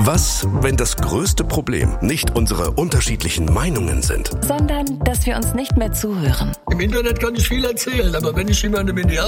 Was, wenn das größte Problem nicht unsere unterschiedlichen Meinungen sind, sondern dass wir uns nicht mehr zuhören? Im Internet kann ich viel erzählen, aber wenn ich jemandem in die